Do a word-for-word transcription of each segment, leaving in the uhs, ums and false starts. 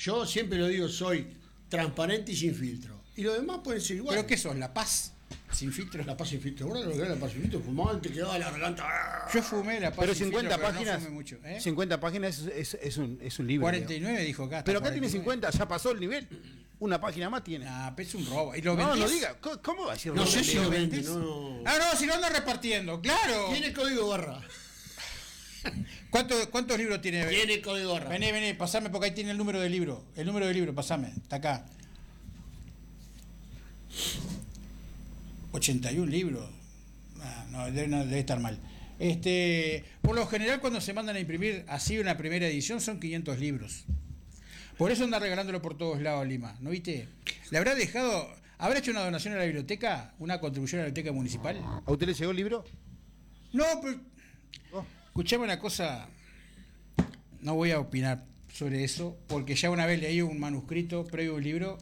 Yo siempre lo digo, soy transparente y sin filtro. Y lo demás pueden ser igual. ¿Pero qué sos? ¿La Paz? ¿Sin filtro? La Paz sin filtro. Ahora lo que era la Paz sin filtro, fumaba y te quedaba la garganta. Yo fumé La Paz Pero sin cincuenta filtro, páginas. pero no fumé mucho, ¿eh? cincuenta páginas es, es, es, un, es un libro. cuarenta y nueve dijo acá. Pero acá cuarenta y tiene nueve. cincuenta, ya pasó el nivel. Una página más tiene. Nah, pero es un robo. ¿Y lo No, vendés? no diga. ¿Cómo, cómo va a decir No robo? sé si lo vende, vendés? no. Ah, no, si lo anda repartiendo, claro. Tiene código barra. ¿Cuánto, ¿Cuántos libros tiene? Tiene código barra. Vení, vení, pasame porque ahí tiene el número del libro. El número del libro, pasame. Está acá. ochenta y uno libros. Ah, no, debe, no, debe estar mal. Este, por lo general, cuando se mandan a imprimir así una primera edición, son quinientos libros. Por eso anda regalándolo por todos lados Lima, ¿no viste? ¿Le habrá dejado, habrá hecho una donación a la biblioteca? ¿Una contribución a la biblioteca municipal? ¿A usted le llegó el libro? No, pero... Oh. Escuchame una cosa, no voy a opinar sobre eso, porque ya una vez leí un manuscrito previo a un libro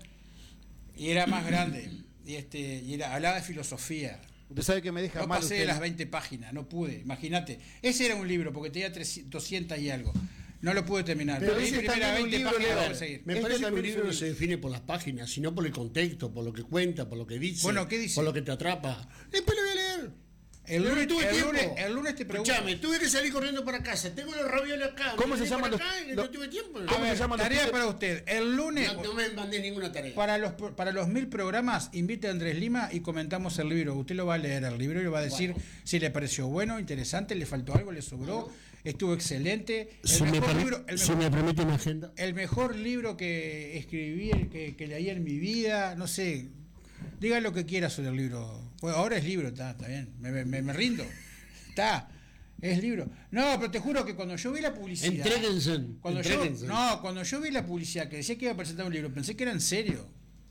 y era más grande, y este y era, hablaba de filosofía. Usted sabe que me deja No mal pasé usted, de las ¿no? veinte páginas, no pude, imagínate. Ese era un libro, porque tenía trescientas, doscientas y algo. No lo pude terminar. Pero Leí ese primero también un veinte libro, páginas Leo. para seguir. Me Este parece que un también libro es no un- se define por las páginas, sino por el contexto, por lo que cuenta, por lo que dice. Bueno, ¿qué dice? Por lo que te atrapa. Después lo voy a leer. El Pero lunes, no tuve el, tiempo. lunes, el lunes te pregunto. Escuchame, tuve que salir corriendo para casa. Tengo los ravioles acá. ¿Cómo me se vine llaman para los- acá y los- no tuve tiempo. A ¿Cómo ver, se llaman los tarea tipos? para usted. El lunes, No, no me mandé ninguna tarea. para los para los mil programas, invite a Andrés Lima y comentamos el libro. Usted lo va a leer el libro y le va a decir Bueno. si le pareció bueno, interesante, le faltó algo, le sobró, estuvo excelente. El Si, me, mejor permi- libro, el si mejor- me permite una agenda. el mejor libro que escribí, el que, que leí en mi vida, no sé, diga lo que quiera sobre el libro. Bueno, ahora es libro, está, está bien, me, me- me rindo. Está, es libro. No, pero te juro que cuando yo vi la publicidad... Entréguense. Cuando yo, entréguense. no, cuando yo vi la publicidad que decía que iba a presentar un libro, pensé que era en serio.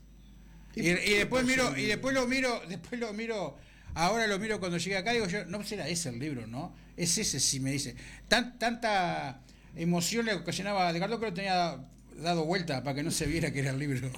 Y, y después miro, y después lo miro, después lo miro, ahora lo miro cuando llegué acá, digo yo, no será ese el libro, ¿no? Es ese, sí me dice. Tan, tanta emoción le ocasionaba a Edgardo que lo tenía dado vuelta para que no se viera que era el libro.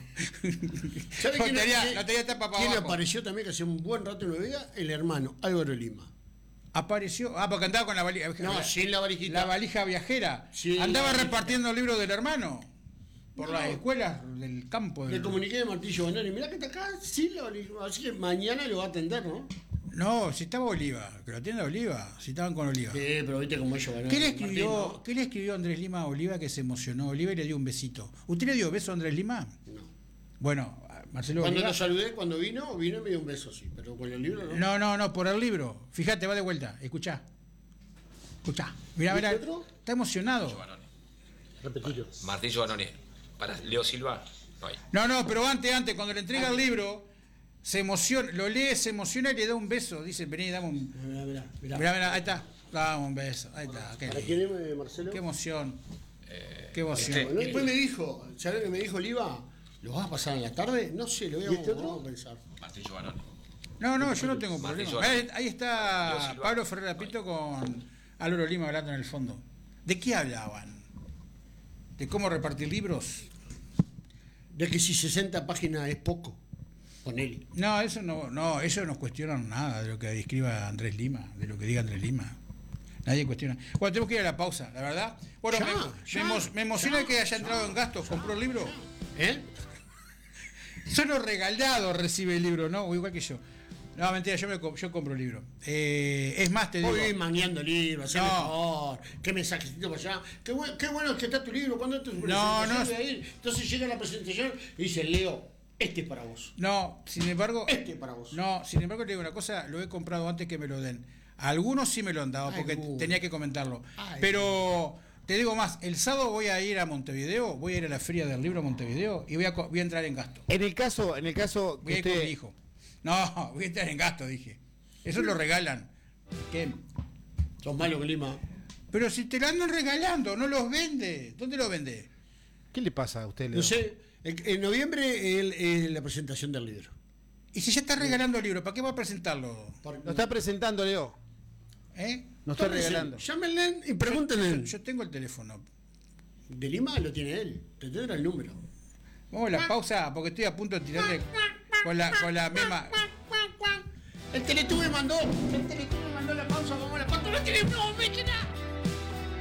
¿Sabe Lo quién, tenía, quién- lo tenía tapa para quién abajo. apareció también que hace un buen rato no lo veía? El hermano, Álvaro Lima. Apareció, ah, porque andaba con la valija. No, la, sin la varijita. la valija viajera. Sí, andaba la valija. repartiendo el libro del hermano por No. las escuelas del campo. Le Del... comuniqué de Martillo Banani, mirá que está acá sin la valija. Así que mañana lo va a atender, ¿no? No, si estaba Oliva, que lo atienda Oliva, si estaban con Oliva. Sí, pero viste cómo ellos van a ¿Qué le escribió, ¿qué le escribió Andrés Lima a Oliva que se emocionó? Oliva y le dio un besito. ¿Usted le dio beso a Andrés Lima? No. Bueno, Marcelo Cuando Oliva. lo saludé, cuando vino, vino y me dio un beso, sí. Pero con el libro no. No, no, no, por el libro. Fíjate, va de vuelta. Escuchá. Escuchá. Mirá, mirá. ¿Viste otro? Está emocionado. Banoni. Repetilo. Martillo Banoni. Para Leo Silva, no hay. No, no, pero antes, antes, cuando le entrega el libro, se emociona, lo lee, se emociona y le da un beso. Dice, vení, dame un. Mirá, mirá, mirá. Mirá, mirá, ahí está. Dame un beso. Ahí está. Qué, ¿Para lindo. quién es, eh, Marcelo? Qué emoción. Eh, Qué emoción. este- Bueno, después me dijo, ¿sabés qué me dijo Oliva? ¿Lo vas a pasar en la tarde? No sé, lo voy a, ¿Y este otro? vamos a pensar. Martillo Banoni. No, no, yo no tengo Martillo problema. Banoni. Ahí, ahí Leo está Silva. Pablo Ferreira Pinto con Álvaro Lima hablando en el fondo. ¿De qué hablaban? ¿De cómo repartir libros? De que si sesenta páginas es poco, ponele. No, eso no, no, eso no cuestionan nada de lo que describa Andrés Lima, de lo que diga Andrés Lima. Nadie cuestiona. Bueno, tenemos que ir a la pausa, la verdad. Bueno, Ya, me, ya, me, emo- me emociona ya, que haya ya, entrado en gastos, compró el libro. ¿Eh? Solo regalado recibe el libro, ¿no? O igual que yo. No, mentira, yo, me, co- yo compro el libro. Eh, es más, te digo. Voy mangueando libros, haceme No. favor, qué mensajecito para allá. Qué, buen- qué bueno que está tu libro, ¿cuándo es tu No, presentación? no. Voy a ir. Entonces llega la presentación y dice, Leo, este es para vos. No, sin embargo. Este es para vos. No, sin embargo, te digo una cosa, lo he comprado antes que me lo den. Algunos sí me lo han dado porque Algunos. tenía que comentarlo. Ay, Pero te digo más, el sábado voy a ir a Montevideo, voy a ir a la Feria del Libro a Montevideo y voy a, co- voy a entrar en gasto. En el caso, en el caso Voy a que ir con mi usted, hijo. No, voy a entrar en gasto, dije. Eso lo regalan. ¿Qué? Sos malo con Lima. Pero si te lo andan regalando, no los vende. ¿Dónde los vende? ¿qué le pasa a usted, Leo? No sé, en, en noviembre el- es la presentación del libro. Y si ya está regalando el libro, ¿para qué va a presentarlo? Lo está presentando, Leo. ¿Eh? Nos está regalando. Llámenle y pregúntenle. Yo tengo el teléfono. De Lima lo tiene él, te tendrá el número. Vamos a la pausa porque estoy a punto de tirarle con la, con la misma. El Teletube mandó, el Teletube mandó la pausa, vamos a la pausa, no tiene, no, me queda.